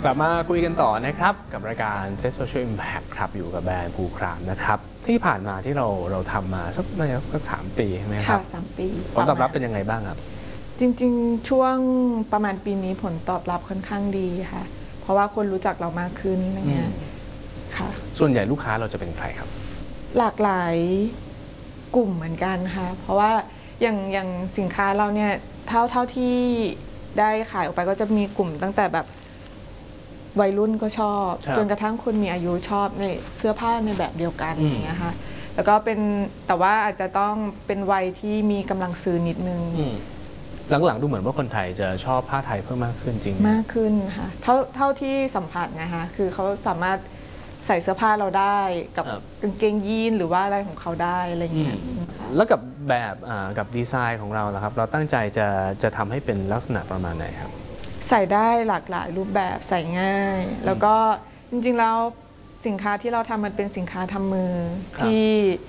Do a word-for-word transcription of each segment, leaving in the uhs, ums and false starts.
กลับมาคุยกันต่อนะครับกับรายการ Set Social Impact ครับอยู่กับแบรนด์ภูครามนะครับที่ผ่านมาที่เราเราทำมาสักน่าจะสักสามปีใช่ไหมครับค่ะสามปีผลตอบรับเป็นยังไงบ้างครับจริงๆช่วงประมาณปีนี้ผลตอบรับค่อนข้างดีค่ะเพราะว่าคนรู้จักเรามากขึ้นอะไรเงี้ยค่ะส่วนใหญ่ลูกค้าเราจะเป็นใครครับหลากหลายกลุ่มเหมือนกันค่ะเพราะว่าอย่างอย่างสินค้าเราเนี่ยเท่าเท่าที่ได้ขายออกไปก็จะมีกลุ่มตั้งแต่แบบวัยรุ่นก็ชอบจนกระทั่งคนมีอายุชอบในเสื้อผ้าในแบบเดียวกันอย่างเงี้ยค่ะแล้วก็เป็นแต่ว่าอาจจะต้องเป็นวัยที่มีกำลังซื้อนิดนึงหลังๆดูเหมือนว่าคนไทยจะชอบผ้าไทยเพิ่มมากขึ้นจริงมากขึ้นค่ะเท่าเท่าที่สัมผัสนะคะคือเขาสามารถใส่เสื้อผ้าเราได้กับกางเกงยีนหรือว่าอะไรของเขาได้อะไรเงี้ยแล้วกับแบบกับดีไซน์ของเราล่ะครับเราตั้งใจจะจะทำให้เป็นลักษณะประมาณไหนครับใส่ได้หลากหลายรูปแบบใส่ง่ายแล้วก็จริงๆแล้วสินค้าที่เราทำมันเป็นสินค้าทำมือที่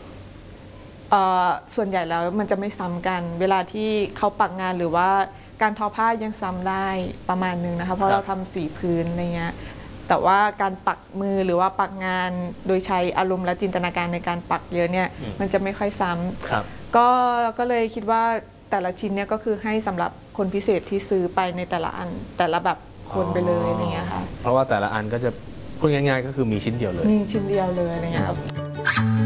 ส่วนใหญ่แล้วมันจะไม่ซ้ำกันเวลาที่เขาปักงานหรือว่าการทอผ้ายังซ้ำได้ประมาณนึงนะคะเพราะเราทำสีพื้นอะไรเงี้ยแต่ว่าการปักมือหรือว่าปักงานโดยใช้อารมณ์และจินตนาการในการปักเยอะเนี่ยมันจะไม่ค่อยซ้ำก็ก็เลยคิดว่าแต่ละชิ้นเนี่ยก็คือให้สำหรับคนพิเศษที่ซื้อไปในแต่ละอันแต่ละแบบคนไปเลยอะไรเงี้ยค่ะเพราะว่าแต่ละอันก็จะพูดง่ายๆก็คือมีชิ้นเดียวเลยมีชิ้นเดียวเลยอะไรเงี้ย